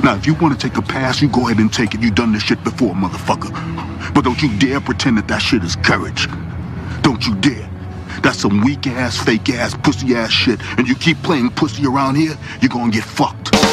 Now, if you want to take a pass, you go ahead and take it. You done this shit before, motherfucker. But don't you dare pretend that shit is courage. Don't you dare. That's some weak-ass, fake-ass, pussy-ass shit. And you keep playing pussy around here, you're gonna get fucked.